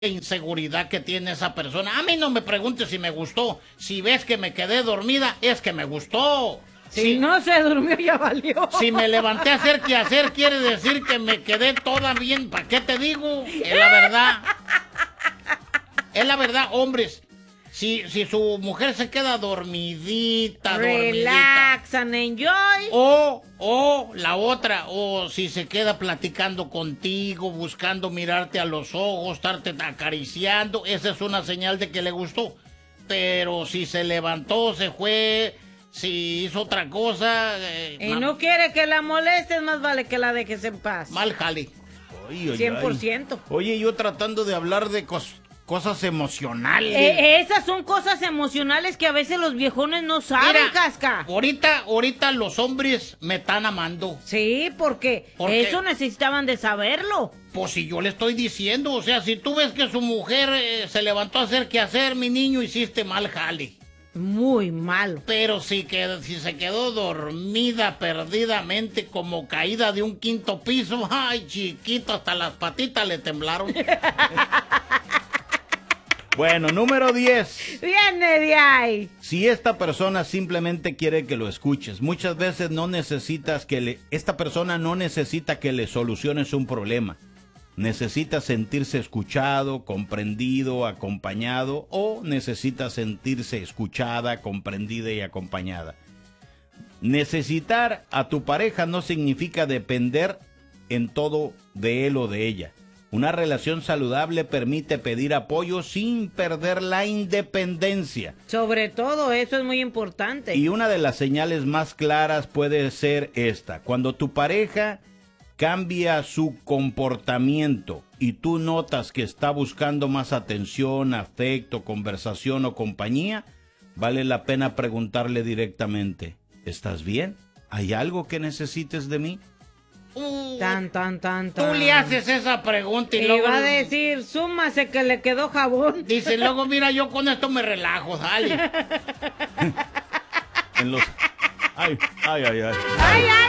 inseguridad que tiene esa persona. A mí no me preguntes si me gustó. Si ves que me quedé dormida, es que me gustó. Si no se durmió, ya valió. Si me levanté a hacer quehacer, quiere decir que me quedé toda bien. ¿Para qué te digo? Es la verdad. Es la verdad, hombres. Si su mujer se queda dormidita, Relax and enjoy. O la otra, o si se queda platicando contigo, buscando mirarte a los ojos, estarte acariciando, esa es una señal de que le gustó. Pero si se levantó, se fue, si hizo otra cosa... y no quiere que la molestes, más vale que la dejes en paz. Mal jale. 100%. Oye, yo tratando de hablar de cosas emocionales. Esas son cosas emocionales que a veces los viejones no saben, Mira, Casca. Ahorita los hombres me están amando. Sí, porque eso necesitaban de saberlo. Pues si yo le estoy diciendo, o sea, si tú ves que su mujer se levantó a hacer quehacer, mi niño, hiciste mal jale. Muy malo. Pero si se quedó dormida perdidamente como caída de un quinto piso, ay, chiquito, hasta las patitas le temblaron. Bueno, número 10. Viene de ahí. Si esta persona simplemente quiere que lo escuches, muchas veces esta persona no necesita que le soluciones un problema. Necesita sentirse escuchado, comprendido, acompañado, o necesita sentirse escuchada, comprendida y acompañada. Necesitar a tu pareja no significa depender en todo de él o de ella. Una relación saludable permite pedir apoyo sin perder la independencia. Sobre todo, eso es muy importante. Y una de las señales más claras puede ser esta. Cuando tu pareja cambia su comportamiento y tú notas que está buscando más atención, afecto, conversación o compañía, vale la pena preguntarle directamente, ¿estás bien? ¿Hay algo que necesites de mí? Tan. Tú le haces esa pregunta y luego... va a decir, súmase que le quedó jabón. Dice, luego, mira, yo con esto me relajo, dale. Ay.